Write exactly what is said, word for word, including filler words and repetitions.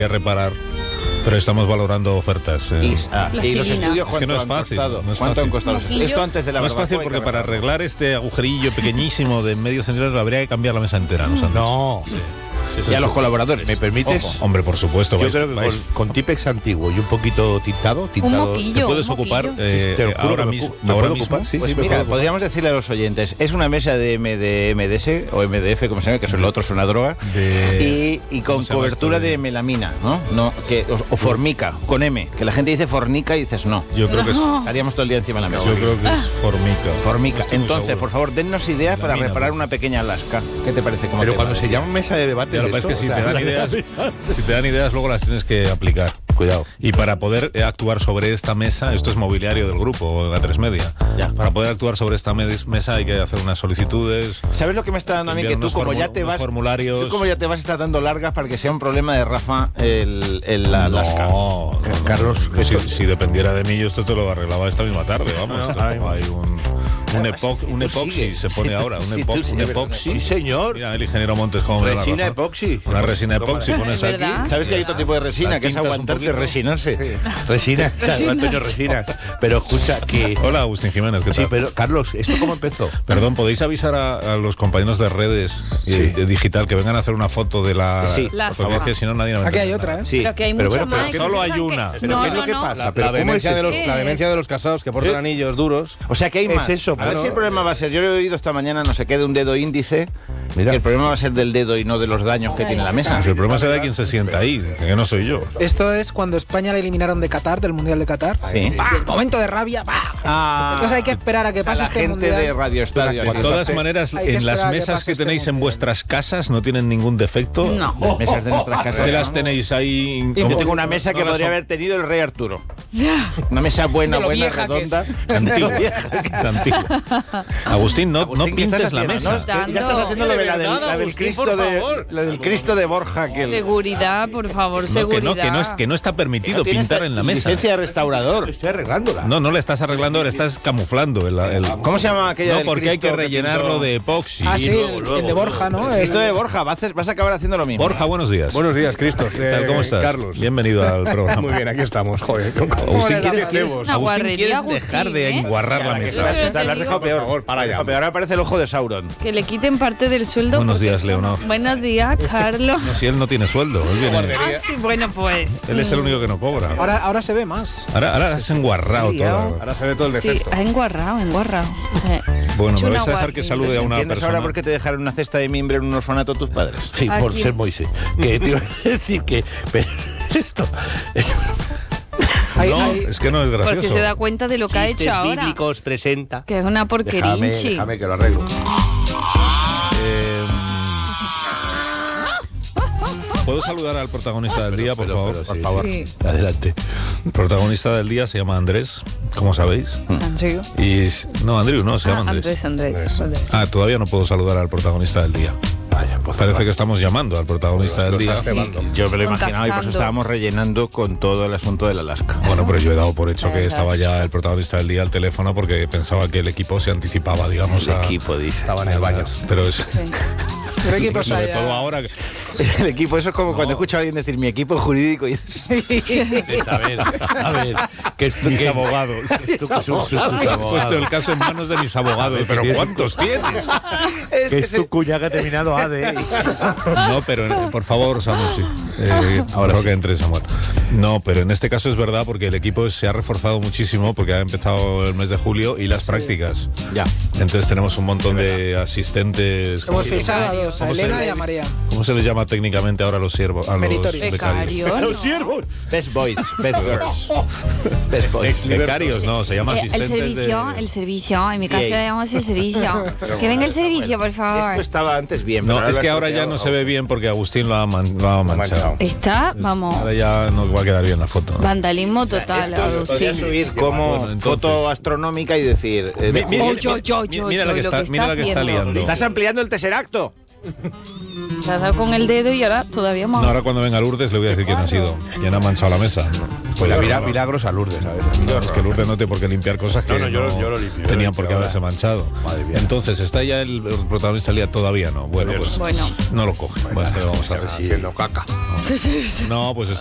que reparar, pero estamos valorando ofertas. Eh. Y, ah, y los estudios, es que no es fácil. No es ¿Cuánto fácil. han costado? Esto antes de la No es fácil porque para arreglar este agujerillo pequeñísimo de medio centímetro habría que cambiar la mesa entera. ¿No? No. Sí. Sí, sí, y a sí. los colaboradores. ¿Me permites? Ojo. Hombre, por supuesto. Yo vais, creo que vais. Con, con Típex antiguo y un poquito tintado, tintado Un moquillo. ¿Te puedes un ocupar moquillo. eh, Te lo juro, ahora me mismo? ¿Me ¿Ahora puedo mismo? ocupar? Sí, Pues sí, me mira, puedo ocupar. podríamos decirle a los oyentes, es una mesa de M D M D S o M D F, como se llama, que eso, lo otro es una droga, De... y, y con cobertura de melamina, ¿no? no que, o, o formica, con M, que la gente dice fornica y dices no. Yo creo que es, Estaríamos todo el día encima de la mesa. yo creo que es formica. Formica. No estoy muy Entonces, seguro. por favor, dennos ideas para Melamina, reparar pues. una pequeña Alaska. ¿Qué te parece? Pero cuando se llama mesa de debate, Ya, lo que pasa es que si te dan ideas, si te dan ideas, luego las tienes que aplicar. Cuidado. Y para poder eh, actuar sobre esta mesa, esto es mobiliario del grupo A tres Media. Ya. Para poder actuar sobre esta mes- mesa hay que hacer unas solicitudes. ¿Sabes lo que me está dando a mí? Que enviar tú unos como ya formu- te unos vas, formularios. tú como ya te vas estás dando largas para que sea un problema de Rafa el, el la Alaska. No, no, no, Carlos, no, si, esto- si dependiera de mí, yo esto te lo arreglaba esta misma tarde, vamos. Esto ay, como hay un, un, epoc, un tú epoxi, sigues. se pone Sí, tú- ahora, un, sí, epo- tú un sigues, epoxi. Sí, señor. Mira, el ingeniero Montes, cómo me da la Resina razón. epoxi. Una resina Toma. epoxi, pones aquí. ¿Verdad? ¿Sabes que hay otro tipo de resina La que es tintas un aguantarte poquito. resinarse? Sí. Resina, Antonio Resinas. Pero escucha que... Hola, Agustín Jiménez, ¿qué Sí, tal? pero Carlos, ¿esto cómo empezó? Perdón, ¿podéis avisar a, a los compañeros de redes y Sí. de digital que vengan a hacer una foto de la... Sí. La Porque es sopa. que si no nadie me Aquí hay entiende otra, nada. ¿eh? Sí. Pero que hay Pero mucho bueno, pero más. que solo hay piensan una. que- ¿Pero No, qué es lo no, que no. pasa? La, ¿Pero la cómo es vehemencia de los, eso? la vehemencia de los casados que portan ¿Eh? anillos duros. O sea que hay Es más. eso, a ver pero- si el problema va a ser. Yo lo he oído esta mañana, no sé qué, de un dedo índice. Mira. Que el problema va a ser del dedo y no de los daños que Ahí tiene la está. mesa. Pues el problema será de quién se sienta ahí, que no soy yo. Esto es cuando España la eliminaron de Qatar, del Mundial de Qatar. Sí. Y el momento de rabia, ¡bah! Ah, Entonces hay que esperar a que a pase la este gente Mundial. de Radio Estadio. De así. todas maneras, Hay que en las esperar a que mesas pase que este tenéis en mundial. vuestras casas no tienen ningún defecto. No. Las mesas de nuestras casas. ¿Qué las tenéis ahí? Yo ¿Cómo? tengo una mesa No que las podría son- haber tenido el rey Arturo. Una mesa buena, De lo buena, vieja que es. redonda. Antigua. Antigua. Agustín, no, Agustín, no ¿qué estás pintes la haciendo? mesa. No, ya estás haciendo lo de la del, De verdad, la del Agustín, Cristo por de favor. la del Cristo de Borja que el- Seguridad, por favor, No, que seguridad. no, que no, es, que no está permitido no tiene pintar esta en la mesa. licencia de restaurador. Estoy arreglándola. No, no le estás arreglando, le estás camuflando. El, el- ¿Cómo se llama aquella No, del porque hay que Cristo rellenarlo pintó? de epoxi. Ah, sí, Y luego- el, luego- el de Borja, ¿no? El- Cristo de Borja, vas a, vas a acabar haciendo lo mismo. Borja, buenos días. Buenos días, Cristo. ¿Qué tal? ¿Cómo estás? Carlos. Bienvenido al programa. Muy bien, aquí estamos. Joder. Agustín, le ¿quieres, damos? quieres- Es una Agustín, guarrería, ¿quieres Agustín, dejar de ¿eh? enguarrar la Eso mesa? es- te Lo has digo, dejado por peor. favor, para ya. Pero ahora parece el ojo de Sauron. Que le quiten parte del sueldo. Buenos porque días, son- Leonor. Buenos días, Carlos. No, si él no tiene sueldo. Él, viene- Ah, sí, bueno, pues. él es el único que no cobra. Ahora, ahora se ve más. Ahora, ahora has enguarrado todo. Ahora se ve todo el Sí, defecto. ha enguarrado, enguarrado. Eh. Bueno, Es me una vais a dejar que guarrería. salude a una ¿Entiendes persona. ahora por qué te dejaron una cesta de mimbre en un orfanato tus padres? Sí, ¿A por quién? ser Moisés. Que te iba a decir que... Pero esto... es- Hay- No, hay- es que no es gracioso. Porque se da cuenta de lo que ha hecho ahora. bíblicos presenta. Que es una Déjame, porquerinchi. déjame que lo arreglo. Eh, ¿Puedo saludar al protagonista del día, por Pero, favor? pero, por sí, favor. Sí. Adelante. El protagonista del día se llama Andrés, como sabéis. Andrew. Y s- no, Andrew, no, se llama Ah, Andrés. Andrés, Andrés. Andrés. Ah, todavía no puedo saludar al protagonista del día. Vaya, pues Parece que estamos llamando al protagonista del día. Sí. Yo me lo imaginaba y por eso Contactando. estábamos rellenando con todo el asunto del Alaska. Bueno, pero yo he dado por hecho que Ajá. estaba ya el protagonista del día al teléfono porque pensaba que el equipo se anticipaba, digamos, El a... equipo, dice. Estaba en el baño. Pero es... Sí. ¿Qué equipos sobre hay? todo ahora... El equipo, eso es como cuando escucho a alguien decir mi equipo jurídico y a ver, a ver, que es Mis que- abogados. que tú- que sus- sus Has puesto abogados. el caso en manos de mis abogados. ver, ¿Pero que cuántos tienes? Que es tu cuña que ha terminado A D. No, pero eh, por favor, Samuel, sí. Eh, Ahora que entre Samuel. No, pero en este caso es verdad porque el equipo se ha reforzado muchísimo porque ha empezado el mes de julio y las prácticas. Ya. Entonces tenemos un montón de asistentes. Hemos ¿Cómo se- fichado a dos, a ¿Cómo se- Elena y a María. ¿Cómo se les llama técnicamente ahora a los siervos? A los Meritorios. becarios. Becario. siervos! Best boys, best girls. Best boys. Becarios, no, se llama Eh, el asistentes servicio, de... el servicio. En mi casa Sí. le llamamos el servicio. Que venga el servicio, por favor. Esto estaba antes bien. pero No, es lo que has ahora ya troceado. no se ve bien porque Agustín lo ha, man- lo ha manchado. Está, vamos, Ahora ya no va a quedar bien la foto. vandalismo total, Esto se podría Agustín. subir como Bueno, entonces- foto astronómica y decir... eh, Mi- mira, Oy, oy, oy, mira, oy, mira la oy, que lo está, que mira está la que está haciendo. liando. ¿Estás ampliando el Tesseracto? Se ha dado con el dedo y ahora todavía más. No, ahora cuando venga Lourdes le voy a decir quién ha sido. Quién ha manchado la mesa. Pues la mira, no, milagros a Lourdes, ¿sabes? no, es que Lourdes no tiene por qué limpiar cosas que No, no, yo- no yo lo limpio, yo tenían lo por qué limpio haberse ahora. manchado. Madre mía. Entonces, ¿está ya el, el protagonista del día? Todavía no. Bueno, pues Bueno. no lo coge. Bueno, ¿qué vamos a hacer? Haciendo caca. No, pues